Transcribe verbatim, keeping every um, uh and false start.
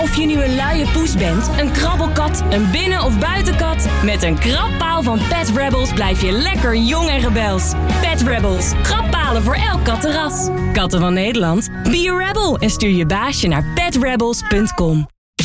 Of je nu een luie poes bent, een krabbelkat, een binnen- of buitenkat, met een krabpaal van Pet Rebels blijf je lekker jong en rebels. Pet Rebels, krabbalen voor elk kattenras. Katten van Nederland, be a rebel en stuur je baasje naar pet rebels punt com.